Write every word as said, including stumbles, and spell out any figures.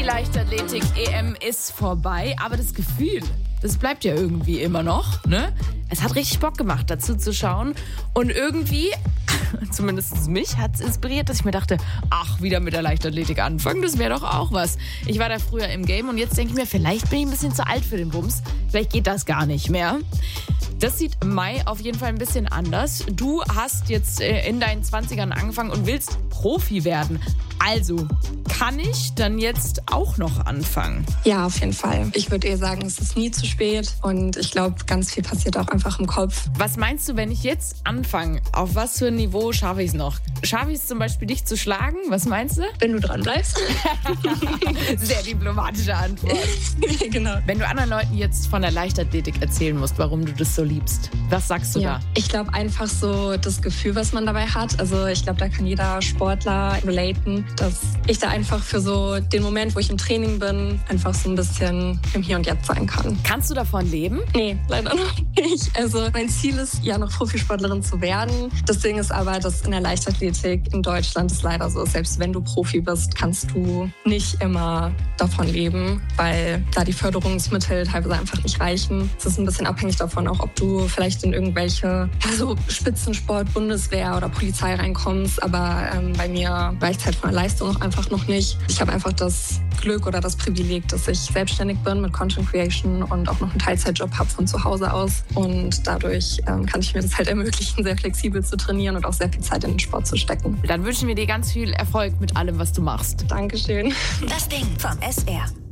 Leichtathletik-E M ist vorbei, aber das Gefühl, das bleibt ja irgendwie immer noch, ne? Es hat richtig Bock gemacht, dazu zu schauen. Und irgendwie, zumindest mich, hat es inspiriert, dass ich mir dachte, ach, wieder mit der Leichtathletik anfangen, das wäre doch auch was. Ich war da früher im Game und jetzt denke ich mir, vielleicht bin ich ein bisschen zu alt für den Bums. Vielleicht geht das gar nicht mehr. Das sieht Mai auf jeden Fall ein bisschen anders. Du hast jetzt in deinen zwanzigern angefangen und willst Profi werden. Also, kann ich dann jetzt auch noch anfangen? Ja, auf jeden Fall. Ich würde eher sagen, es ist nie zu spät. Und ich glaube, ganz viel passiert auch einfach im Kopf. Was meinst du, wenn ich jetzt anfange? Auf was für ein Niveau schaffe ich es noch? Schaffe ich es zum Beispiel, dich zu schlagen? Was meinst du? Wenn du dran bleibst. Sehr diplomatische Antwort. Genau. Wenn du anderen Leuten jetzt von der Leichtathletik erzählen musst, warum du das so liebst, was sagst du ja. da? Ich glaube einfach so das Gefühl, was man dabei hat. Also ich glaube, da kann jeder Sportler relaten, dass ich da einfach für so den Moment, wo ich im Training bin, einfach so ein bisschen im Hier und Jetzt sein kann. Kannst du davon leben? Nee, leider noch nicht. Also mein Ziel ist ja noch Profisportlerin zu werden. Das Ding ist aber, dass in der Leichtathletik in Deutschland es leider so ist, selbst wenn du Profi bist, kannst du nicht immer davon leben, weil da die Förderungsmittel teilweise einfach nicht reichen. Es ist ein bisschen abhängig davon, auch ob du vielleicht in irgendwelche ja, so Spitzensport, Bundeswehr oder Polizei reinkommst. Aber ähm, bei mir reicht halt von der Leistung auch einfach noch nicht. Ich habe einfach das Glück oder das Privileg, dass ich selbstständig bin mit Content Creation und auch noch einen Teilzeitjob habe von zu Hause aus. Und dadurch ähm, kann ich mir das halt ermöglichen, sehr flexibel zu trainieren und auch sehr viel Zeit in den Sport zu stecken. Dann wünschen wir dir ganz viel Erfolg mit allem, was du machst. Dankeschön. Das Ding vom S R.